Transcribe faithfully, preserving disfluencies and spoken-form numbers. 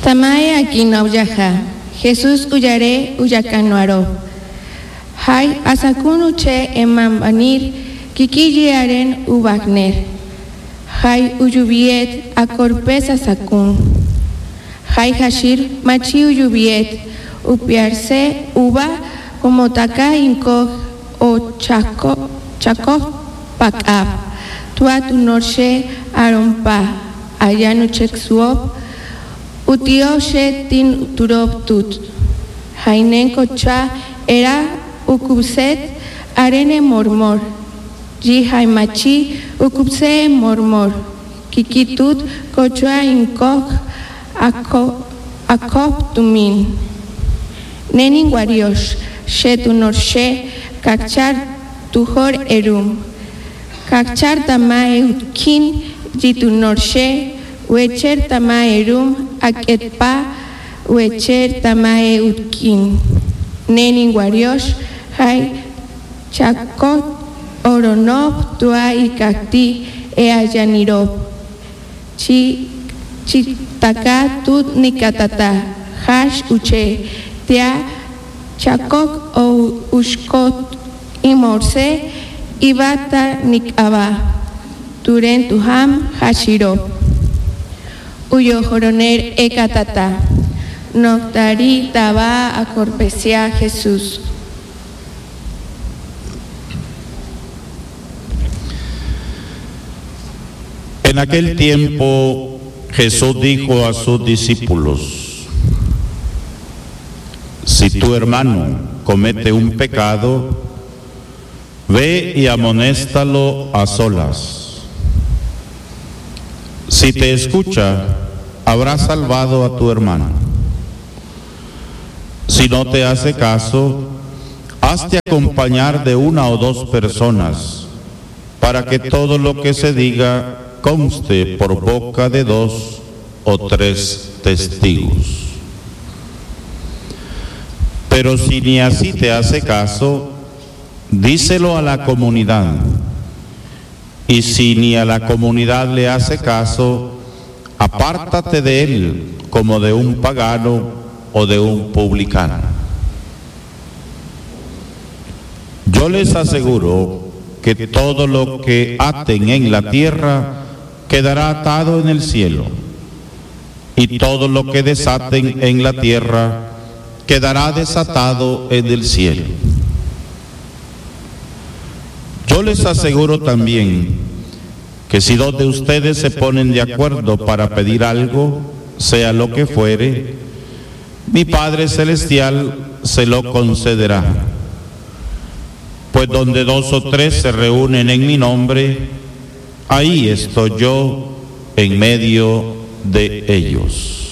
Tamae akino yaja, Jesús uyare uyakanuaro. Hay asakun uche emambanir, kikiyiaren ubagner. Hay uyubiet akorpes asakun. Hay hashir machi uyubiet, upiarse uba como taka inko o chaco, chaco pakab. Tuatu norshe arompa, ayanu cheksuop, utioshe tin turop tut. Hainen kocha era ukubset arene mormor. Ji haimachi ukubse mormor. Kikitut kocha inkok akop tumin. Nenin wariosh, shetu norshe kakchar tuhor erum. Kakchar tamae utkin jitu norshe, wecher tamae erum aketpa, wecher tamae utkin. Nenin wariosh, hai chakot oronop tua ikakti eayanirop. Chi chitaka tut nikatata, hash uche, tia chakok o ushkot imorse, ibata nikaba, turen tuham hashiro. Uyo joroner ekatata, noktari taba acorpesia Jesús. En aquel tiempo Jesús dijo a sus discípulos: si tu hermano comete un pecado, ve y amonéstalo a solas. Si te escucha, habrás salvado a tu hermano. Si no te hace caso, hazte acompañar de una o dos personas, para que todo lo que se diga conste por boca de dos o tres testigos. Pero si ni así te hace caso, díselo a la comunidad. Y si ni a la comunidad le hace caso, apártate de él como de un pagano o de un publicano. Yo les aseguro que todo lo que aten en la tierra quedará atado en el cielo, y todo lo que desaten en la tierra quedará desatado en el cielo. Yo les aseguro también que si dos de ustedes se ponen de acuerdo para pedir algo, sea lo que fuere, mi Padre Celestial se lo concederá. Pues donde dos o tres se reúnen en mi nombre, ahí estoy yo en medio de ellos.